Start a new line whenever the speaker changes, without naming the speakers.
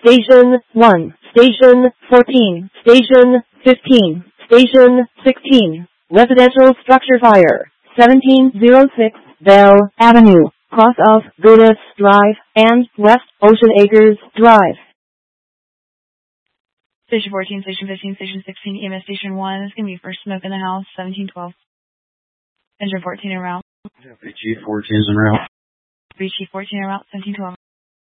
Station 1, Station 14, Station 15, Station 16. Residential structure fire. 1706 Bell Avenue, cross of Goodis Drive and West Ocean Acres Drive.
Station 14, Station 15, Station 16, EMS Station 1. It's going to be first smoke in the house, 1712. Engine 14 en route.
BG 14 is en route.
BG 14 en route, 1712.